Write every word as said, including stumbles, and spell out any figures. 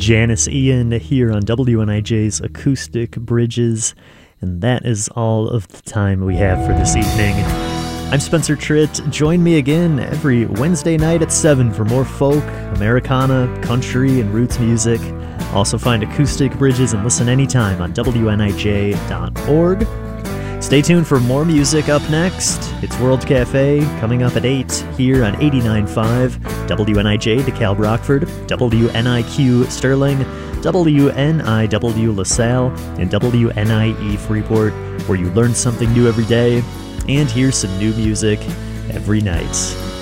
Janice Ian here on W N I J's Acoustic Bridges, and that is all of the time we have for this evening. I'm Spencer Tritt. Join me again every Wednesday night at seven for more folk, Americana, country, and roots music. Also find Acoustic Bridges and listen anytime on W N I J dot org. Stay tuned for more music up next. It's World Cafe coming up at eight here on eighty-nine point five W N I J DeKalb Rockford, W N I Q Sterling, W N I W LaSalle, and W N I E Freeport, where you learn something new every day and hear some new music every night.